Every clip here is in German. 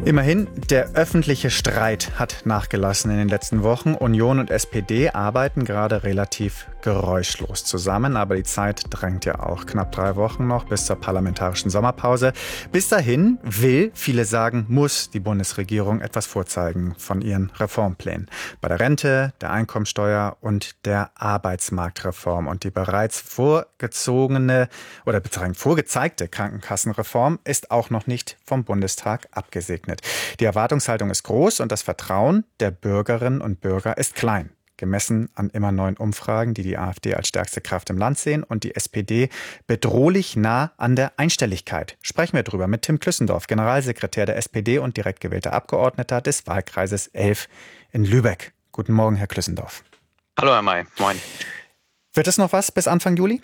Immerhin, der öffentliche Streit hat nachgelassen in den letzten Wochen. Union und SPD arbeiten gerade relativ geräuschlos zusammen, aber die Zeit drängt ja auch. Knapp 3 Wochen noch bis zur parlamentarischen Sommerpause. Bis dahin will, viele sagen, muss die Bundesregierung etwas vorzeigen von ihren Reformplänen. Bei der Rente, der Einkommensteuer und der Arbeitsmarktreform. Und die bereits vorgezeigte Krankenkassenreform ist auch noch nicht vom Bundestag abgesegnet. Die Erwartungshaltung ist groß und das Vertrauen der Bürgerinnen und Bürger ist klein. Gemessen an immer neuen Umfragen, die die AfD als stärkste Kraft im Land sehen und die SPD bedrohlich nah an der Einstelligkeit. Sprechen wir drüber mit Tim Klüssendorf, Generalsekretär der SPD und direkt gewählter Abgeordneter des Wahlkreises 11 in Lübeck. Guten Morgen, Herr Klüssendorf. Hallo, Herr May. Moin. Wird es noch was bis Anfang Juli?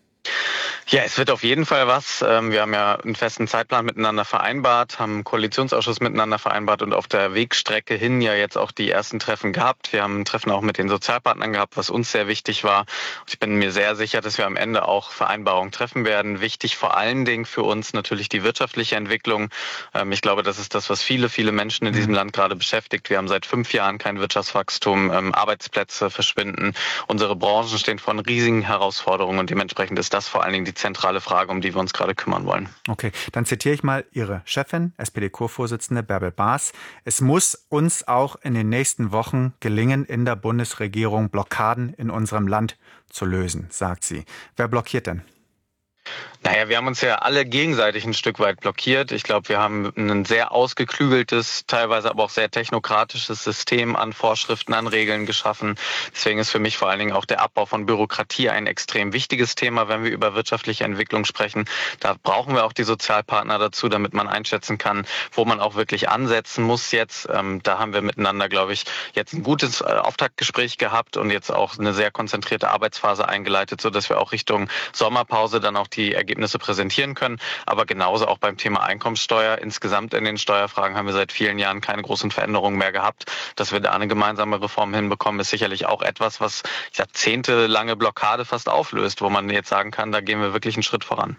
Ja, es wird auf jeden Fall was. Wir haben ja einen festen Zeitplan miteinander vereinbart, haben einen Koalitionsausschuss miteinander vereinbart und auf der Wegstrecke hin ja jetzt auch die ersten Treffen gehabt. Wir haben ein Treffen auch mit den Sozialpartnern gehabt, was uns sehr wichtig war. Ich bin mir sehr sicher, dass wir am Ende auch Vereinbarungen treffen werden. Wichtig vor allen Dingen für uns natürlich die wirtschaftliche Entwicklung. Ich glaube, das ist das, was viele Menschen in diesem Land gerade beschäftigt. Wir haben seit 5 Jahren kein Wirtschaftswachstum, Arbeitsplätze verschwinden. Unsere Branchen stehen vor riesigen Herausforderungen und dementsprechend ist das vor allen Dingen die zentrale Frage, um die wir uns gerade kümmern wollen. Okay, dann zitiere ich mal Ihre Chefin, SPD-Co-Vorsitzende Bärbel Baas. Es muss uns auch in den nächsten Wochen gelingen, in der Bundesregierung Blockaden in unserem Land zu lösen, sagt sie. Wer blockiert denn? Naja, wir haben uns ja alle gegenseitig ein Stück weit blockiert. Ich glaube, wir haben ein sehr ausgeklügeltes, teilweise aber auch sehr technokratisches System an Vorschriften, an Regeln geschaffen. Deswegen ist für mich vor allen Dingen auch der Abbau von Bürokratie ein extrem wichtiges Thema, wenn wir über wirtschaftliche Entwicklung sprechen. Da brauchen wir auch die Sozialpartner dazu, damit man einschätzen kann, wo man auch wirklich ansetzen muss jetzt. Da haben wir miteinander, glaube ich, jetzt ein gutes Auftaktgespräch gehabt und jetzt auch eine sehr konzentrierte Arbeitsphase eingeleitet, sodass wir auch Richtung Sommerpause dann auch die Ergebnisse präsentieren können. Aber genauso auch beim Thema Einkommensteuer. Insgesamt in den Steuerfragen haben wir seit vielen Jahren keine großen Veränderungen mehr gehabt. Dass wir da eine gemeinsame Reform hinbekommen, ist sicherlich auch etwas, was jahrzehntelange Blockade fast auflöst, wo man jetzt sagen kann, da gehen wir wirklich einen Schritt voran.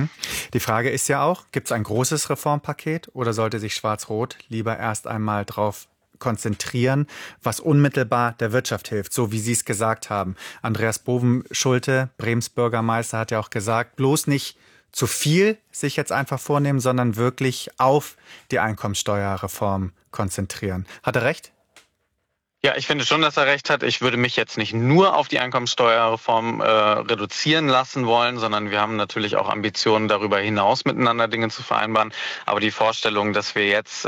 Die Frage ist ja auch, gibt es ein großes Reformpaket oder sollte sich Schwarz-Rot lieber erst einmal drauf konzentrieren, was unmittelbar der Wirtschaft hilft, so wie Sie es gesagt haben. Andreas Bovenschulte, Brems Bürgermeister, hat ja auch gesagt, bloß nicht zu viel sich jetzt einfach vornehmen, sondern wirklich auf die Einkommensteuerreform konzentrieren. Hat er recht? Ja, ich finde schon, dass er recht hat. Ich würde mich jetzt nicht nur auf die Einkommensteuerreform reduzieren lassen wollen, sondern wir haben natürlich auch Ambitionen, darüber hinaus miteinander Dinge zu vereinbaren. Aber die Vorstellung, dass wir jetzt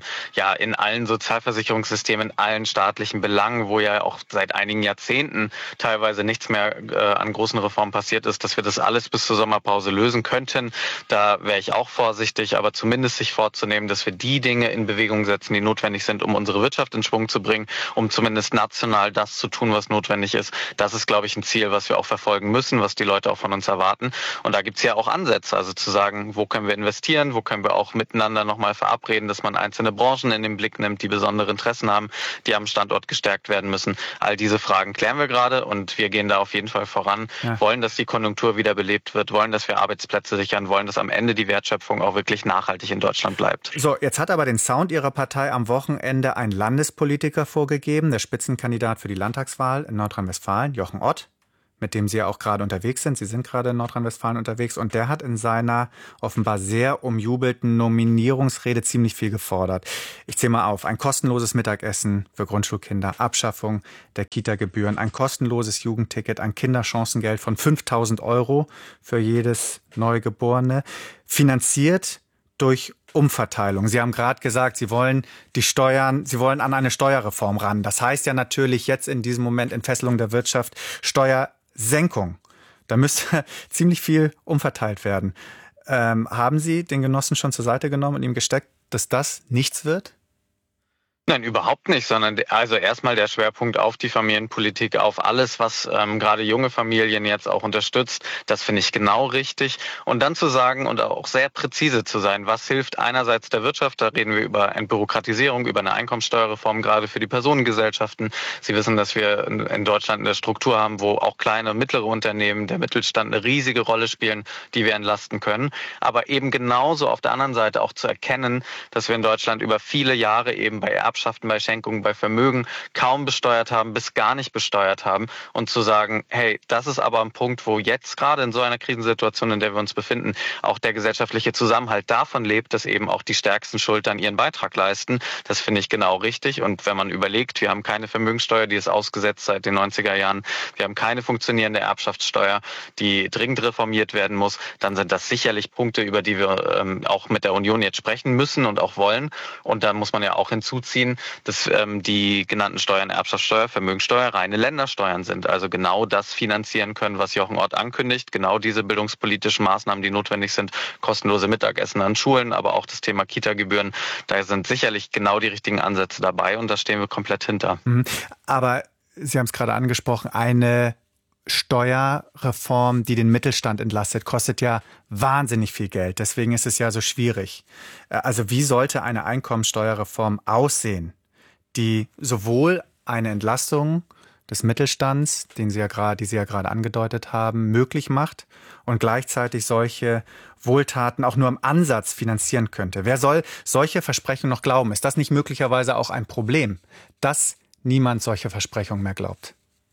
in allen Sozialversicherungssystemen, in allen staatlichen Belangen, wo ja auch seit einigen Jahrzehnten teilweise nichts mehr an großen Reformen passiert ist, dass wir das alles bis zur Sommerpause lösen könnten, da wäre ich auch vorsichtig. Aber zumindest sich vorzunehmen, dass wir die Dinge in Bewegung setzen, die notwendig sind, um unsere Wirtschaft in Schwung zu bringen, um zumindest national das zu tun, was notwendig ist. Das ist, glaube ich, ein Ziel, was wir auch verfolgen müssen, was die Leute auch von uns erwarten. Und da gibt es ja auch Ansätze, also zu sagen, wo können wir investieren, wo können wir auch miteinander nochmal verabreden, dass man einzelne Branchen in den Blick nimmt, die besondere Interessen haben, die am Standort gestärkt werden müssen. All diese Fragen klären wir gerade und wir gehen da auf jeden Fall voran, wollen, dass die Konjunktur wieder belebt wird, wollen, dass wir Arbeitsplätze sichern, wollen, dass am Ende die Wertschöpfung auch wirklich nachhaltig in Deutschland bleibt. So, jetzt hat aber den Sound Ihrer Partei am Wochenende ein Landespolitiker vorgegeben, der Spitzenkandidat für die Landtagswahl in Nordrhein-Westfalen, Jochen Ott, mit dem Sie ja auch gerade unterwegs sind. Sie sind gerade in Nordrhein-Westfalen unterwegs und der hat in seiner offenbar sehr umjubelten Nominierungsrede ziemlich viel gefordert. Ich zähle mal auf. Ein kostenloses Mittagessen für Grundschulkinder, Abschaffung der Kita-Gebühren, ein kostenloses Jugendticket, ein Kinderchancengeld von 5.000 € für jedes Neugeborene, finanziert durch Umverteilung. Sie haben gerade gesagt, Sie wollen an eine Steuerreform ran. Das heißt ja natürlich jetzt in diesem Moment Entfesselung der Wirtschaft, Steuersenkung. Da müsste ziemlich viel umverteilt werden. Haben Sie den Genossen schon zur Seite genommen und ihm gesteckt, dass das nichts wird? Nein, überhaupt nicht, sondern also erstmal der Schwerpunkt auf die Familienpolitik, auf alles, was gerade junge Familien jetzt auch unterstützt. Das finde ich genau richtig. Und dann zu sagen und auch sehr präzise zu sein, was hilft einerseits der Wirtschaft, da reden wir über Entbürokratisierung, über eine Einkommensteuerreform, gerade für die Personengesellschaften. Sie wissen, dass wir in Deutschland eine Struktur haben, wo auch kleine und mittlere Unternehmen, der Mittelstand eine riesige Rolle spielen, die wir entlasten können. Aber eben genauso auf der anderen Seite auch zu erkennen, dass wir in Deutschland über viele Jahre eben bei Erbschaften, bei Schenkungen, bei Vermögen kaum besteuert haben, bis gar nicht besteuert haben und zu sagen, hey, das ist aber ein Punkt, wo jetzt gerade in so einer Krisensituation, in der wir uns befinden, auch der gesellschaftliche Zusammenhalt davon lebt, dass eben auch die stärksten Schultern ihren Beitrag leisten. Das finde ich genau richtig. Und wenn man überlegt, wir haben keine Vermögenssteuer, die ist ausgesetzt seit den 90er Jahren, wir haben keine funktionierende Erbschaftssteuer, die dringend reformiert werden muss, dann sind das sicherlich Punkte, über die wir auch mit der Union jetzt sprechen müssen und auch wollen. Und da muss man ja auch hinzuziehen, dass die genannten Steuern, Erbschaftssteuer, Vermögensteuer, reine Ländersteuern sind. Also genau das finanzieren können, was Jochen Ott ankündigt. Genau diese bildungspolitischen Maßnahmen, die notwendig sind, kostenlose Mittagessen an Schulen, aber auch das Thema Kita-Gebühren. Da sind sicherlich genau die richtigen Ansätze dabei und da stehen wir komplett hinter. Aber Sie haben es gerade angesprochen, eine Steuerreform, die den Mittelstand entlastet, kostet ja wahnsinnig viel Geld. Deswegen ist es ja so schwierig. Also wie sollte eine Einkommensteuerreform aussehen, die sowohl eine Entlastung des Mittelstands, die Sie ja gerade angedeutet haben, möglich macht und gleichzeitig solche Wohltaten auch nur im Ansatz finanzieren könnte? Wer soll solche Versprechungen noch glauben? Ist das nicht möglicherweise auch ein Problem, dass niemand solche Versprechungen mehr glaubt?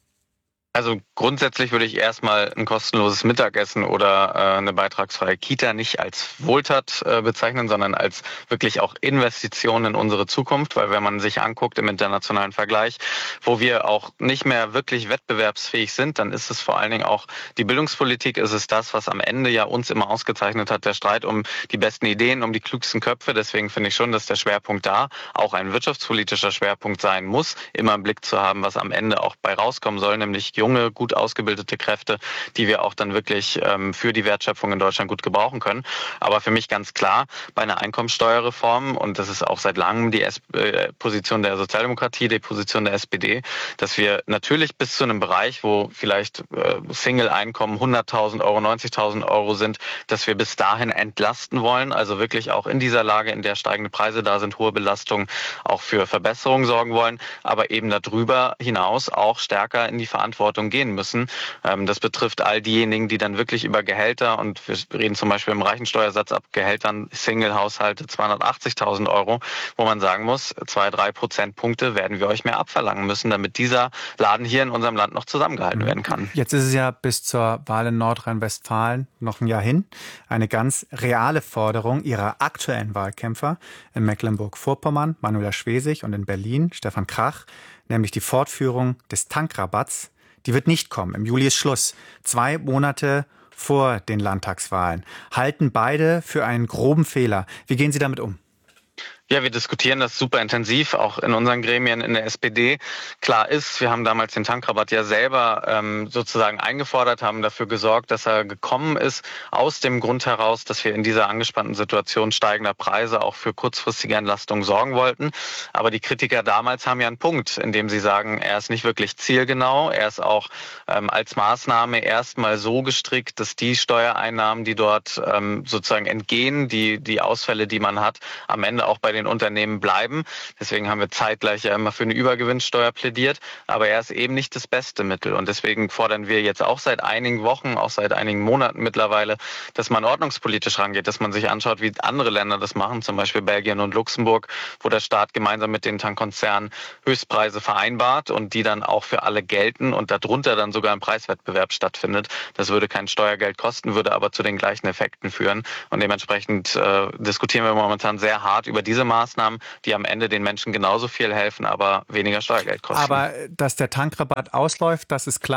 Also grundsätzlich würde ich erstmal ein kostenloses Mittagessen oder eine beitragsfreie Kita nicht als Wohltat bezeichnen, sondern als wirklich auch Investition in unsere Zukunft, weil wenn man sich anguckt im internationalen Vergleich, wo wir auch nicht mehr wirklich wettbewerbsfähig sind, dann ist es vor allen Dingen auch die Bildungspolitik, ist es das, was am Ende ja uns immer ausgezeichnet hat, der Streit um die besten Ideen, um die klügsten Köpfe. Deswegen finde ich schon, dass der Schwerpunkt da auch ein wirtschaftspolitischer Schwerpunkt sein muss, immer im Blick zu haben, was am Ende auch bei rauskommen soll, nämlich junge, gut ausgebildete Kräfte, die wir auch dann wirklich für die Wertschöpfung in Deutschland gut gebrauchen können. Aber für mich ganz klar, bei einer Einkommensteuerreform, und das ist auch seit langem die Position der Sozialdemokratie, die Position der SPD, dass wir natürlich bis zu einem Bereich, wo vielleicht Single-Einkommen 100.000 Euro, 90.000 Euro sind, dass wir bis dahin entlasten wollen, also wirklich auch in dieser Lage, in der steigende Preise da sind, hohe Belastungen, auch für Verbesserungen sorgen wollen, aber eben darüber hinaus auch stärker in die Verantwortung gehen müssen. Das betrifft all diejenigen, die dann wirklich über Gehälter, und wir reden zum Beispiel im Reichensteuersatz ab Gehältern, Single-Haushalte 280.000 Euro, wo man sagen muss, 2-3 Prozentpunkte werden wir euch mehr abverlangen müssen, damit dieser Laden hier in unserem Land noch zusammengehalten werden kann. Jetzt ist es ja bis zur Wahl in Nordrhein-Westfalen noch ein Jahr hin. Eine ganz reale Forderung Ihrer aktuellen Wahlkämpfer in Mecklenburg-Vorpommern, Manuela Schwesig, und in Berlin, Stefan Krach, nämlich die Fortführung des Tankrabatts. Die wird nicht kommen. Im Juli ist Schluss. 2 Monate vor den Landtagswahlen. Halten beide für einen groben Fehler. Wie gehen Sie damit um? Ja, wir diskutieren das super intensiv, auch in unseren Gremien in der SPD. Klar ist, wir haben damals den Tankrabatt ja selber sozusagen eingefordert, haben dafür gesorgt, dass er gekommen ist, aus dem Grund heraus, dass wir in dieser angespannten Situation steigender Preise auch für kurzfristige Entlastungen sorgen wollten. Aber die Kritiker damals haben ja einen Punkt, in dem sie sagen, er ist nicht wirklich zielgenau, er ist auch als Maßnahme erstmal so gestrickt, dass die Steuereinnahmen, die dort sozusagen entgehen, die Ausfälle, die man hat, am Ende auch bei den Unternehmen bleiben. Deswegen haben wir zeitgleich ja immer für eine Übergewinnsteuer plädiert. Aber er ist eben nicht das beste Mittel. Und deswegen fordern wir jetzt auch seit einigen Wochen, auch seit einigen Monaten mittlerweile, dass man ordnungspolitisch rangeht, dass man sich anschaut, wie andere Länder das machen, zum Beispiel Belgien und Luxemburg, wo der Staat gemeinsam mit den Tankkonzernen Höchstpreise vereinbart und die dann auch für alle gelten und darunter dann sogar ein Preiswettbewerb stattfindet. Das würde kein Steuergeld kosten, würde aber zu den gleichen Effekten führen. Und dementsprechend diskutieren wir momentan sehr hart über diese Maßnahmen, die am Ende den Menschen genauso viel helfen, aber weniger Steuergeld kosten. Aber dass der Tankrabatt ausläuft, das ist klar?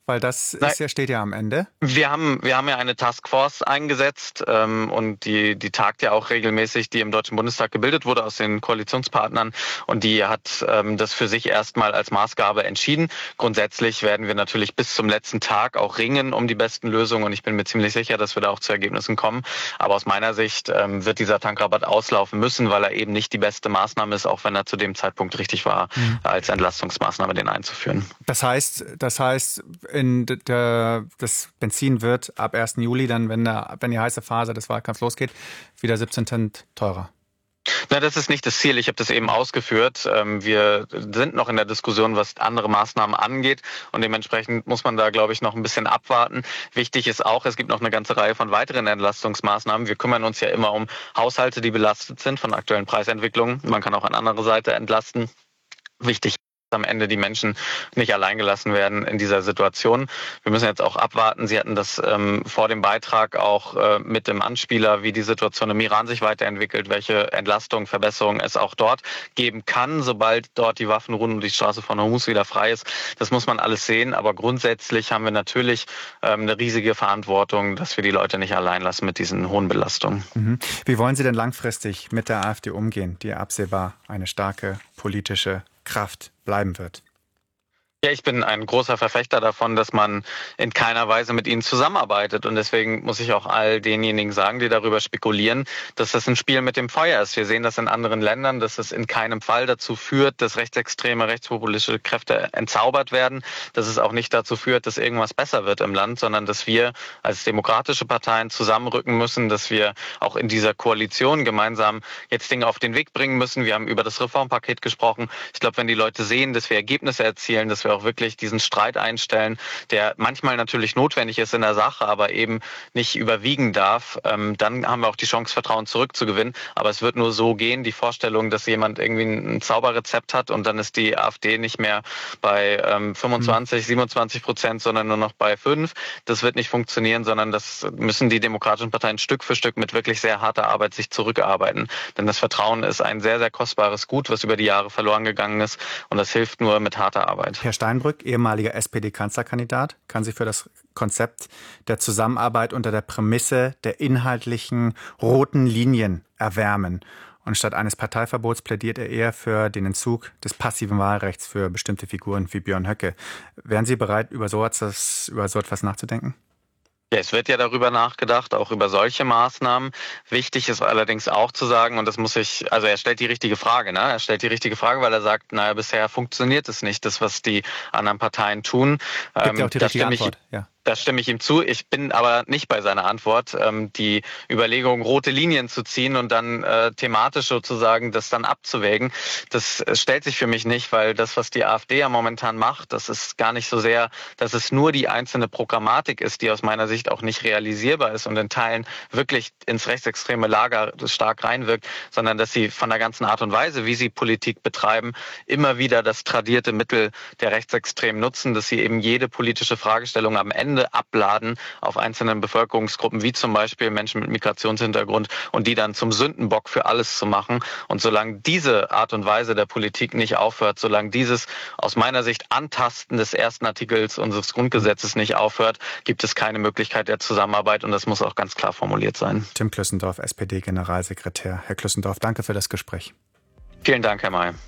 Weil das steht ja am Ende. Wir haben ja eine Taskforce eingesetzt und die tagt ja auch regelmäßig, die im Deutschen Bundestag gebildet wurde aus den Koalitionspartnern, und die hat das für sich erstmal als Maßgabe entschieden. Grundsätzlich werden wir natürlich bis zum letzten Tag auch ringen um die besten Lösungen, und ich bin mir ziemlich sicher, dass wir da auch zu Ergebnissen kommen. Aber aus meiner Sicht wird dieser Tankrabatt auslaufen müssen, weil er eben nicht die beste Maßnahme ist, auch wenn er zu dem Zeitpunkt richtig war, als Entlastungsmaßnahme den einzuführen. Das heißt, das Benzin wird ab 1. Juli, dann, wenn die heiße Phase des Wahlkampfs losgeht, wieder 17 Cent teurer. Na, das ist nicht das Ziel. Ich habe das eben ausgeführt. Wir sind noch in der Diskussion, was andere Maßnahmen angeht, und dementsprechend muss man da, glaube ich, noch ein bisschen abwarten. Wichtig ist auch, es gibt noch eine ganze Reihe von weiteren Entlastungsmaßnahmen. Wir kümmern uns ja immer um Haushalte, die belastet sind von aktuellen Preisentwicklungen. Man kann auch an anderer Seite entlasten. Wichtig am Ende die Menschen nicht allein gelassen werden in dieser Situation. Wir müssen jetzt auch abwarten. Sie hatten das vor dem Beitrag auch mit dem Anspieler, wie die Situation im Iran sich weiterentwickelt, welche Entlastung, Verbesserung es auch dort geben kann, sobald dort die Waffen ruhen und die Straße von Hormuz wieder frei ist. Das muss man alles sehen. Aber grundsätzlich haben wir natürlich eine riesige Verantwortung, dass wir die Leute nicht allein lassen mit diesen hohen Belastungen. Wie wollen Sie denn langfristig mit der AfD umgehen, die absehbar eine starke politische Kraft bleiben wird? Ja, ich bin ein großer Verfechter davon, dass man in keiner Weise mit ihnen zusammenarbeitet. Und deswegen muss ich auch all denjenigen sagen, die darüber spekulieren, dass das ein Spiel mit dem Feuer ist. Wir sehen das in anderen Ländern, dass es in keinem Fall dazu führt, dass rechtsextreme, rechtspopulistische Kräfte entzaubert werden. Dass es auch nicht dazu führt, dass irgendwas besser wird im Land, sondern dass wir als demokratische Parteien zusammenrücken müssen, dass wir auch in dieser Koalition gemeinsam jetzt Dinge auf den Weg bringen müssen. Wir haben über das Reformpaket gesprochen. Ich glaube, wenn die Leute sehen, dass wir Ergebnisse erzielen, dass wir auch wirklich diesen Streit einstellen, der manchmal natürlich notwendig ist in der Sache, aber eben nicht überwiegen darf, dann haben wir auch die Chance, Vertrauen zurückzugewinnen. Aber es wird nur so gehen, die Vorstellung, dass jemand irgendwie ein Zauberrezept hat und dann ist die AfD nicht mehr bei 25, 27%, sondern nur noch bei 5%. Das wird nicht funktionieren, sondern das müssen die demokratischen Parteien Stück für Stück mit wirklich sehr harter Arbeit sich zurückarbeiten. Denn das Vertrauen ist ein sehr, sehr kostbares Gut, was über die Jahre verloren gegangen ist, und das hilft nur mit harter Arbeit. Herr Steinbrück, ehemaliger SPD-Kanzlerkandidat, kann sich für das Konzept der Zusammenarbeit unter der Prämisse der inhaltlichen roten Linien erwärmen. Und statt eines Parteiverbots plädiert er eher für den Entzug des passiven Wahlrechts für bestimmte Figuren wie Björn Höcke. Wären Sie bereit, über so etwas nachzudenken? Ja, es wird ja darüber nachgedacht, auch über solche Maßnahmen. Wichtig ist allerdings auch zu sagen, und das muss er stellt die richtige Frage, ne? Er stellt die richtige Frage, weil er sagt, bisher funktioniert es nicht, das, was die anderen Parteien tun. Gibt ja auch die richtige Antwort, ja. Da stimme ich ihm zu. Ich bin aber nicht bei seiner Antwort. Die Überlegung, rote Linien zu ziehen und dann thematisch sozusagen das dann abzuwägen, das stellt sich für mich nicht, weil das, was die AfD ja momentan macht, das ist gar nicht so sehr, dass es nur die einzelne Programmatik ist, die aus meiner Sicht auch nicht realisierbar ist und in Teilen wirklich ins rechtsextreme Lager stark reinwirkt, sondern dass sie von der ganzen Art und Weise, wie sie Politik betreiben, immer wieder das tradierte Mittel der Rechtsextremen nutzen, dass sie eben jede politische Fragestellung am Ende abladen auf einzelnen Bevölkerungsgruppen, wie zum Beispiel Menschen mit Migrationshintergrund, und die dann zum Sündenbock für alles zu machen. Und solange diese Art und Weise der Politik nicht aufhört, solange dieses aus meiner Sicht Antasten des ersten Artikels unseres Grundgesetzes nicht aufhört, gibt es keine Möglichkeit der Zusammenarbeit, und das muss auch ganz klar formuliert sein. Tim Klüssendorf, SPD-Generalsekretär. Herr Klüssendorf, danke für das Gespräch. Vielen Dank, Herr May.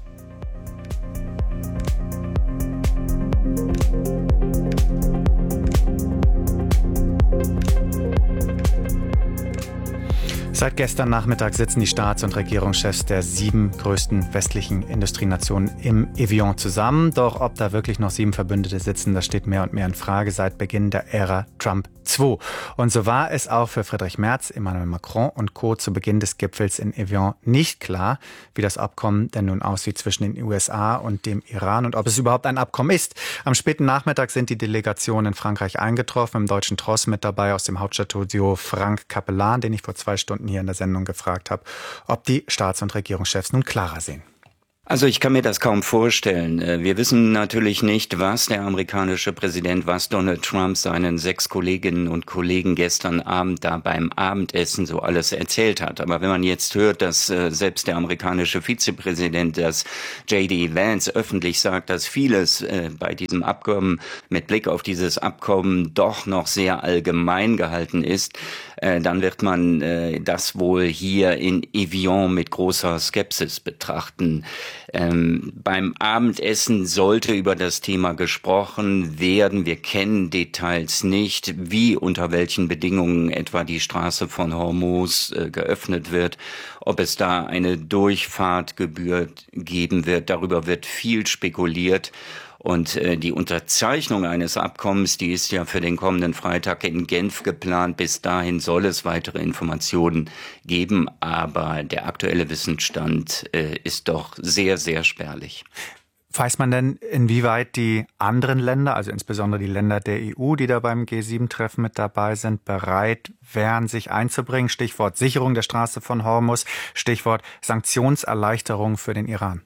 Seit gestern Nachmittag sitzen die Staats- und Regierungschefs der 7 größten westlichen Industrienationen im Evian zusammen. Doch ob da wirklich noch 7 Verbündete sitzen, das steht mehr und mehr in Frage seit Beginn der Ära Trump 2. Und so war es auch für Friedrich Merz, Emmanuel Macron und Co. zu Beginn des Gipfels in Evian nicht klar, wie das Abkommen denn nun aussieht zwischen den USA und dem Iran und ob es überhaupt ein Abkommen ist. Am späten Nachmittag sind die Delegationen in Frankreich eingetroffen, im deutschen Tross mit dabei aus dem Hauptstadtstudio Frank Capellan, den ich vor 2 Stunden hier in der Sendung gefragt habe, ob die Staats- und Regierungschefs nun klarer sehen. Also ich kann mir das kaum vorstellen. Wir wissen natürlich nicht, was der amerikanische Präsident, was Donald Trump seinen 6 Kolleginnen und Kollegen gestern Abend da beim Abendessen so alles erzählt hat. Aber wenn man jetzt hört, dass selbst der amerikanische Vizepräsident, dass J.D. Vance öffentlich sagt, dass vieles bei diesem Abkommen mit Blick auf dieses Abkommen doch noch sehr allgemein gehalten ist, dann wird man das wohl hier in Evian mit großer Skepsis betrachten. Beim Abendessen sollte über das Thema gesprochen werden. Wir kennen Details nicht, wie unter welchen Bedingungen etwa die Straße von Hormuz geöffnet wird, ob es da eine Durchfahrtgebühr geben wird. Darüber wird viel spekuliert. Und die Unterzeichnung eines Abkommens, die ist ja für den kommenden Freitag in Genf geplant. Bis dahin soll es weitere Informationen geben, aber der aktuelle Wissensstand ist doch sehr, sehr spärlich. Weiß man denn, inwieweit die anderen Länder, also insbesondere die Länder der EU, die da beim G7-Treffen mit dabei sind, bereit wären, sich einzubringen? Stichwort Sicherung der Straße von Hormuz, Stichwort Sanktionserleichterung für den Iran.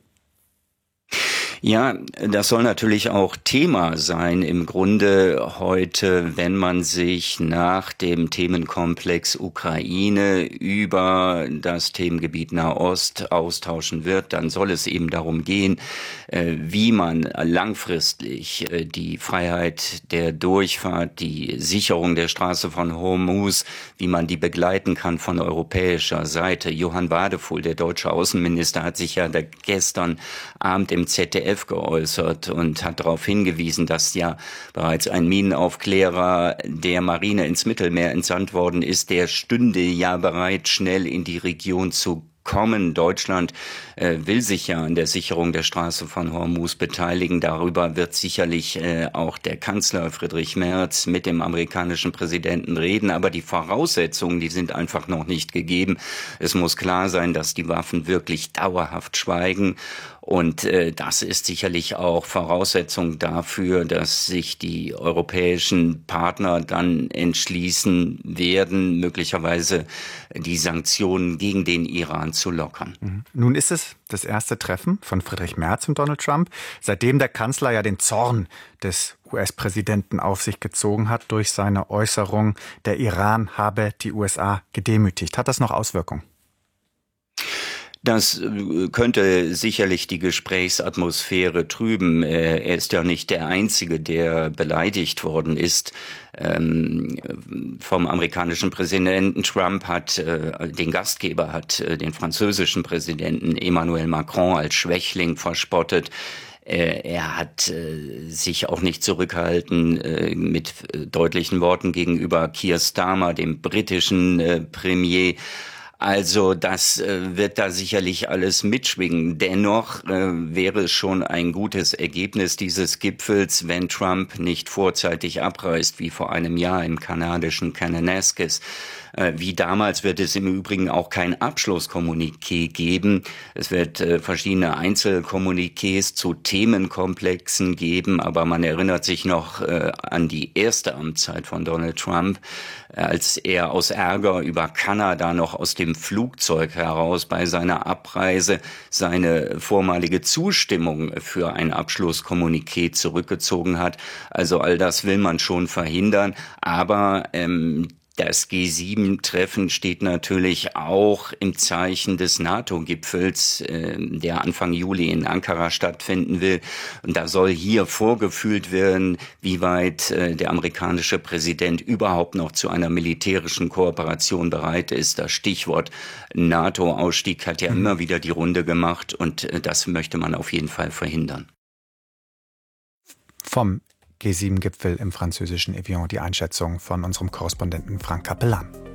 Ja, das soll natürlich auch Thema sein im Grunde heute, wenn man sich nach dem Themenkomplex Ukraine über das Themengebiet Nahost austauschen wird, dann soll es eben darum gehen, wie man langfristig die Freiheit der Durchfahrt, die Sicherung der Straße von Hormuz, wie man die begleiten kann von europäischer Seite. Johann Wadefuhl, der deutsche Außenminister, hat sich ja gestern Abend im ZDF geäußert und hat darauf hingewiesen, dass ja bereits ein Minenaufklärer der Marine ins Mittelmeer entsandt worden ist. Der stünde ja bereit, schnell in die Region zu kommen. Deutschland will sich ja an der Sicherung der Straße von Hormuz beteiligen. Darüber wird sicherlich auch der Kanzler Friedrich Merz mit dem amerikanischen Präsidenten reden. Aber die Voraussetzungen, die sind einfach noch nicht gegeben. Es muss klar sein, dass die Waffen wirklich dauerhaft schweigen. Und das ist sicherlich auch Voraussetzung dafür, dass sich die europäischen Partner dann entschließen werden, möglicherweise die Sanktionen gegen den Iran zu lockern. Nun ist es das erste Treffen von Friedrich Merz und Donald Trump, seitdem der Kanzler ja den Zorn des US-Präsidenten auf sich gezogen hat durch seine Äußerung, der Iran habe die USA gedemütigt. Hat das noch Auswirkungen? Das könnte sicherlich die Gesprächsatmosphäre trüben. Er ist ja nicht der Einzige, der beleidigt worden ist. Vom amerikanischen Präsidenten. Trump hat den Gastgeber, hat den französischen Präsidenten Emmanuel Macron als Schwächling verspottet. Er hat sich auch nicht zurückgehalten mit deutlichen Worten gegenüber Keir Starmer, dem britischen Premier. Also das wird da sicherlich alles mitschwingen. Dennoch wäre es schon ein gutes Ergebnis dieses Gipfels, wenn Trump nicht vorzeitig abreist, wie vor einem Jahr im kanadischen Kananaskis. Wie damals wird es im Übrigen auch kein Abschlusskommuniqué geben. Es wird verschiedene Einzelkommuniqués zu Themenkomplexen geben, aber man erinnert sich noch an die erste Amtszeit von Donald Trump, als er aus Ärger über Kanada noch aus dem Flugzeug heraus bei seiner Abreise seine vormalige Zustimmung für ein Abschlusskommuniqué zurückgezogen hat. Also all das will man schon verhindern, aber das G7-Treffen steht natürlich auch im Zeichen des NATO-Gipfels, der Anfang Juli in Ankara stattfinden will. Und da soll hier vorgefühlt werden, wie weit der amerikanische Präsident überhaupt noch zu einer militärischen Kooperation bereit ist. Das Stichwort NATO-Ausstieg hat ja immer wieder die Runde gemacht und das möchte man auf jeden Fall verhindern. Vom G7-Gipfel im französischen Evian, die Einschätzung von unserem Korrespondenten Frank Capellan.